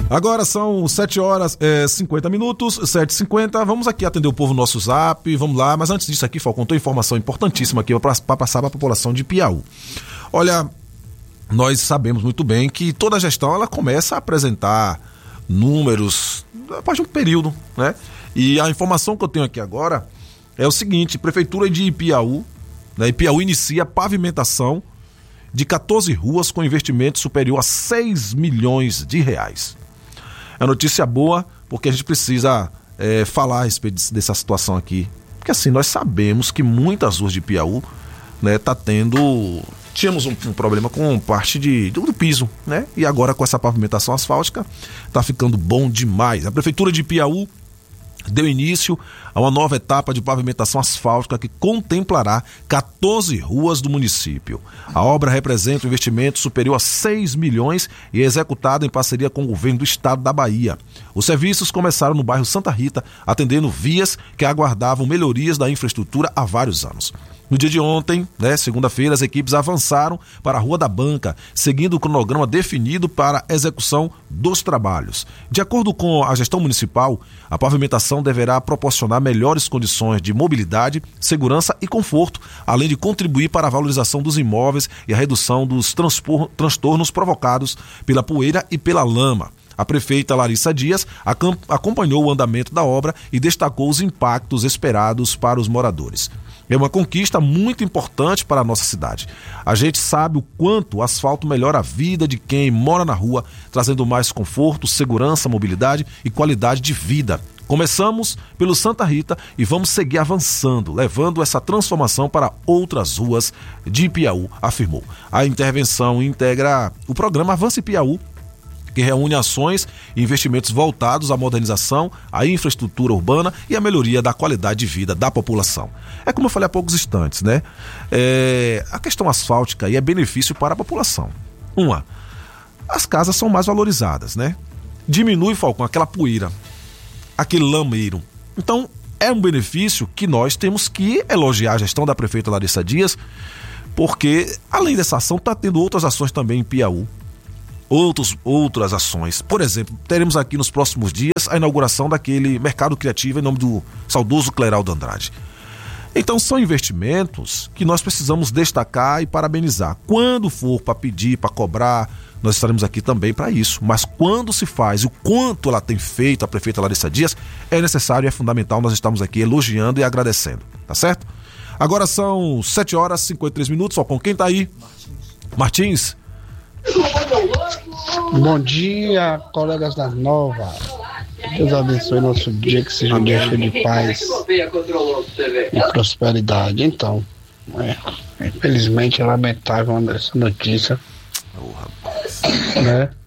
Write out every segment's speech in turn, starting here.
Agora são 7 horas 50 minutos, 7h50. Vamos aqui atender o povo no nosso zap. Vamos lá, mas antes disso aqui, Falcão, tem informação importantíssima aqui para passar para a população de Piauí. Olha, nós sabemos muito bem que toda a gestão ela começa a apresentar números após de um período, né? E a informação que eu tenho aqui agora é o seguinte: Prefeitura de Piauí, né? Piauí inicia a pavimentação de 14 ruas com investimento superior a 6 milhões de reais. É notícia boa, porque a gente precisa falar a respeito dessa situação aqui. Porque assim, nós sabemos que muitas ruas de Piauí, né, tínhamos um problema com parte do piso, né? E agora com essa pavimentação asfáltica, tá ficando bom demais. A Prefeitura de Piauí deu início a uma nova etapa de pavimentação asfáltica que contemplará 14 ruas do município. A obra representa um investimento superior a 6 milhões e é executada em parceria com o governo do estado da Bahia. Os serviços começaram no bairro Santa Rita, atendendo vias que aguardavam melhorias da infraestrutura há vários anos. No dia de ontem, segunda-feira, as equipes avançaram para a Rua da Banca, seguindo o cronograma definido para a execução dos trabalhos. De acordo com a gestão municipal, a pavimentação deverá proporcionar melhores condições de mobilidade, segurança e conforto, além de contribuir para a valorização dos imóveis e a redução dos transtornos provocados pela poeira e pela lama. A prefeita Larissa Dias acompanhou o andamento da obra e destacou os impactos esperados para os moradores. É uma conquista muito importante para a nossa cidade. A gente sabe o quanto o asfalto melhora a vida de quem mora na rua, trazendo mais conforto, segurança, mobilidade e qualidade de vida. Começamos pelo Santa Rita e vamos seguir avançando, levando essa transformação para outras ruas de Piauí, afirmou. A intervenção integra o programa Avance Piauí, que reúne ações e investimentos voltados à modernização, à infraestrutura urbana e à melhoria da qualidade de vida da população. É como eu falei há poucos instantes, né? A questão asfáltica aí é benefício para a população. As casas são mais valorizadas, né? Diminui, Falcão, aquela poeira, aquele lameiro. Então, é um benefício que nós temos que elogiar a gestão da prefeita Larissa Dias, porque, além dessa ação, está tendo outras ações também em Piauí. Outras ações. Por exemplo, teremos aqui nos próximos dias a inauguração daquele mercado criativo em nome do saudoso Cleraldo Andrade. Então são investimentos que nós precisamos destacar e parabenizar. Quando for para pedir, para cobrar, nós estaremos aqui também para isso. Mas quando se faz, o quanto ela tem feito, a prefeita Larissa Dias, é necessário e é fundamental. Nós estamos aqui elogiando e agradecendo, tá certo? Agora são 7 horas e 53 minutos. Só com quem tá aí? Martins. Bom dia, colegas da Nova. Deus abençoe nosso dia, que seja um dia cheio de paz e prosperidade. Então, infelizmente é lamentável essa notícia, né?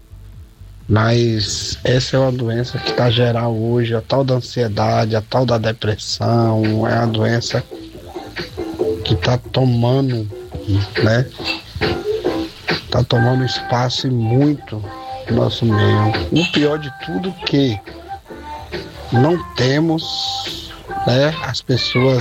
Mas essa é uma doença que está geral hoje, a tal da ansiedade, a tal da depressão, é uma doença que está tomando, né? Está tomando espaço e muito no nosso meio. O pior de tudo que não temos, né, as pessoas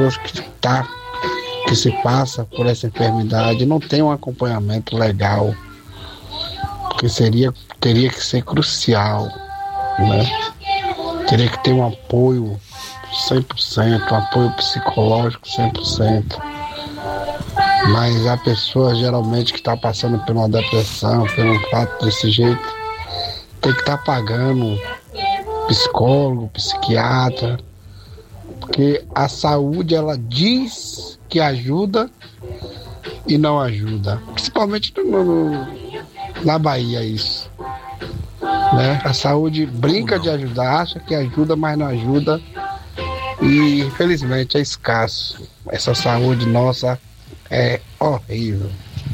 que se passam por essa enfermidade não tem um acompanhamento legal, porque teria que ser crucial, né? Teria que ter um apoio 100%, um apoio psicológico 100%. Mas a pessoa geralmente que está passando por uma depressão, por um fato desse jeito, tem que estar pagando psicólogo, psiquiatra, porque a saúde ela diz que ajuda e não ajuda, principalmente na Bahia isso, né? A saúde brinca de ajudar, acha que ajuda, mas não ajuda, e infelizmente é escasso. Essa saúde nossa é horrível.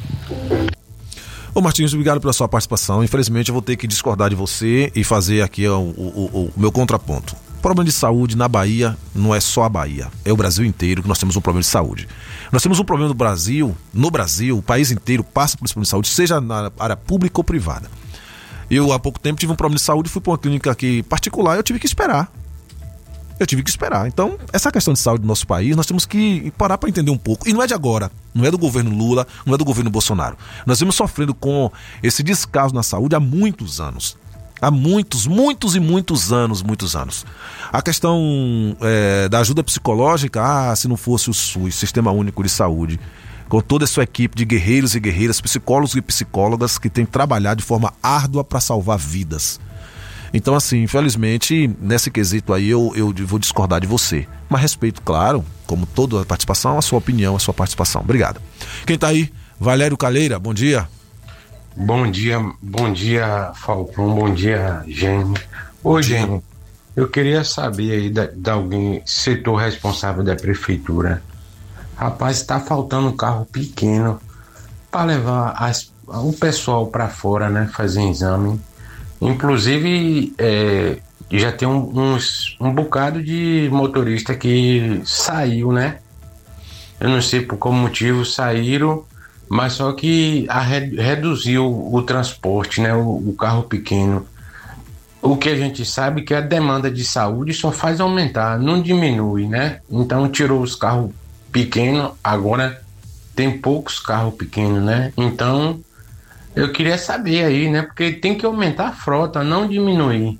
Ô Martins, obrigado pela sua participação. Infelizmente eu vou ter que discordar de você e fazer aqui o meu contraponto. O problema de saúde na Bahia não é só a Bahia, é o Brasil inteiro que nós temos um problema de saúde. Nós temos um problema no Brasil, o país inteiro passa por esse problema de saúde, seja na área pública ou privada. Eu há pouco tempo tive um problema de saúde, fui para uma clínica aqui particular e eu tive que esperar. Então, essa questão de saúde do nosso país, nós temos que parar para entender um pouco. E não é de agora, não é do governo Lula, não é do governo Bolsonaro. Nós vimos sofrendo com esse descaso na saúde há muitos anos. Há muitos anos. A questão da ajuda psicológica, se não fosse o SUS, Sistema Único de Saúde, com toda a sua equipe de guerreiros e guerreiras, psicólogos e psicólogas que tem que trabalhar de forma árdua para salvar vidas. Então, assim, infelizmente, nesse quesito aí eu vou discordar de você. Mas respeito, claro, como toda a participação, a sua opinião, a sua participação. Obrigado. Quem tá aí? Valério Calheira, bom dia. Bom dia, Falcão, bom dia, Gênio. Ô, Gênio, eu queria saber aí de alguém, setor responsável da prefeitura. Rapaz, tá faltando um carro pequeno para levar o pessoal para fora, né, fazer exame. Inclusive, já tem um bocado de motorista que saiu, né? Eu não sei por qual motivo saíram, mas só que reduziu o transporte, né? O carro pequeno. O que a gente sabe é que a demanda de saúde só faz aumentar, não diminui, né? Então tirou os carros pequenos, agora tem poucos carros pequenos, né? Então eu queria saber aí, né? Porque tem que aumentar a frota, não diminuir.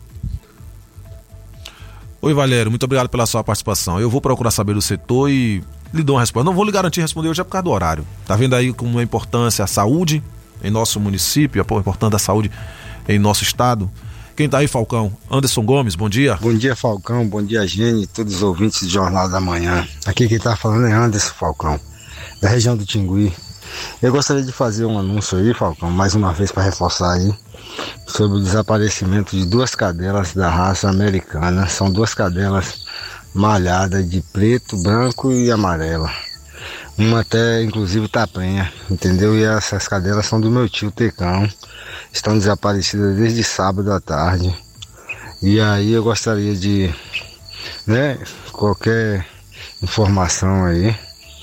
Oi, Valério, muito obrigado pela sua participação. Eu vou procurar saber do setor e lhe dou uma resposta. Não vou lhe garantir responder hoje, é por causa do horário. Tá vendo aí como é importância a saúde em nosso município, a importância da saúde em nosso estado? Quem tá aí, Falcão? Anderson Gomes, bom dia. Bom dia, Falcão, bom dia, Gênio e todos os ouvintes do Jornal da Manhã. Aqui quem tá falando é Anderson, Falcão, da região do Tingui. Eu gostaria de fazer um anúncio aí, Falcão, mais uma vez para reforçar aí, sobre o desaparecimento de 2 cadelas da raça americana. São 2 cadelas malhadas de preto, branco e amarelo. Uma até, inclusive, tá prenha, entendeu? E essas cadelas são do meu tio Tecão. Estão desaparecidas desde sábado à tarde. E aí eu gostaria de, né, qualquer informação aí,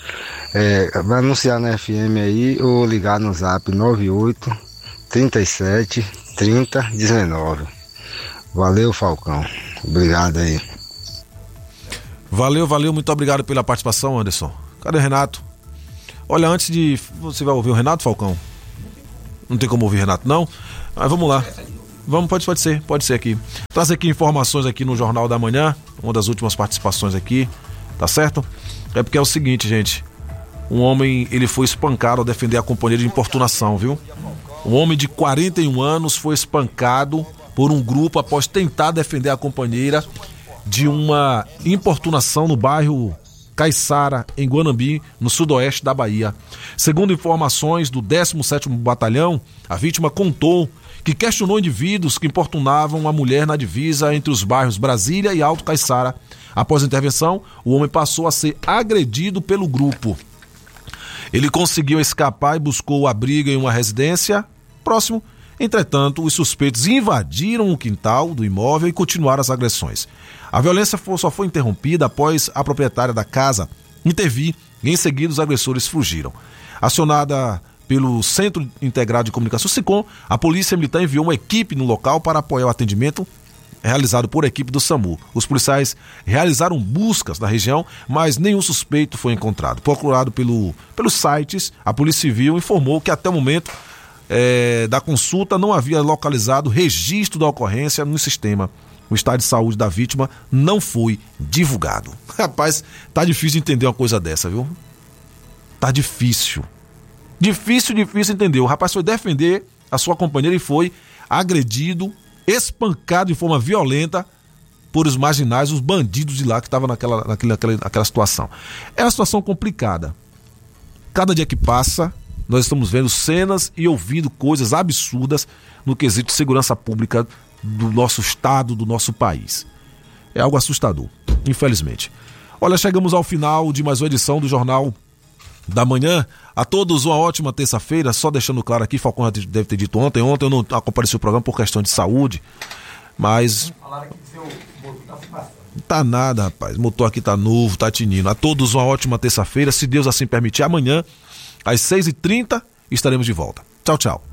vai anunciar na FM aí ou ligar no zap 98 37 30 19. Valeu, Falcão. Obrigado aí. Valeu, muito obrigado pela participação, Anderson. Cadê o Renato? Olha, antes de... Você vai ouvir o Renato, Falcão? Não tem como ouvir o Renato, não? Mas vamos lá. Vamos, pode ser aqui. Trazer aqui informações aqui no Jornal da Manhã, uma das últimas participações aqui, tá certo? É porque é o seguinte, gente. Um homem, ele foi espancado ao defender a companheira de importunação, viu? Um homem de 41 anos foi espancado por um grupo após tentar defender a companheira de uma importunação no bairro Caiçara, em Guanambi, no sudoeste da Bahia. Segundo informações do 17º Batalhão, a vítima contou que questionou indivíduos que importunavam a mulher na divisa entre os bairros Brasília e Alto Caiçara. Após a intervenção, o homem passou a ser agredido pelo grupo. Ele conseguiu escapar e buscou abrigo em uma residência próximo. Entretanto, os suspeitos invadiram o quintal do imóvel e continuaram as agressões. A violência só foi interrompida após a proprietária da casa intervir e em seguida os agressores fugiram. Acionada pelo Centro Integrado de Comunicação SICOM, a Polícia Militar enviou uma equipe no local para apoiar o atendimento realizado por equipe do SAMU. Os policiais realizaram buscas na região, mas nenhum suspeito foi encontrado. Procurado pelos sites, a Polícia Civil informou que até o momento da consulta não havia localizado registro da ocorrência no sistema. O estado de saúde da vítima não foi divulgado. Rapaz, tá difícil entender uma coisa dessa, viu? Tá difícil. Difícil entender. O rapaz foi defender a sua companheira e foi agredido, espancado de forma violenta por os marginais, os bandidos de lá que estavam naquela situação. É uma situação complicada. Cada dia que passa, nós estamos vendo cenas e ouvindo coisas absurdas no quesito de segurança pública do nosso estado, do nosso país. É algo assustador, infelizmente. Olha, chegamos ao final de mais uma edição do Jornal da Manhã. A todos uma ótima terça-feira. Só deixando claro aqui, Falcão deve ter dito ontem eu não compareci o programa por questão de saúde, mas não tá nada, rapaz, o motor aqui tá novo, tá tinindo. A todos uma ótima terça-feira, se Deus assim permitir, amanhã às 6h30 estaremos de volta. Tchau, tchau.